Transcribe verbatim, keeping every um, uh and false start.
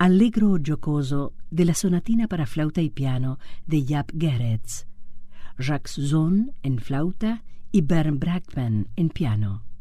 allegro giocoso della sonatina para flauta y piano de Jaap Gerets, Jacques Zoon en flauta y Bernd Bragman en piano.